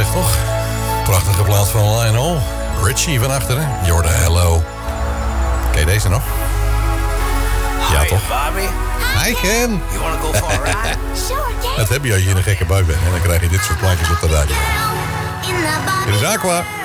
zeg toch? Prachtige plaats van Lionel Richie van achteren. Jordan Hello. Ken je deze nog? Ja, toch? Bobby. Hi, Ken. You wanna go for a ride? Dat heb je als je in een gekke bui bent. En dan krijg je dit soort plaatjes op de radio. Dit is Aqua.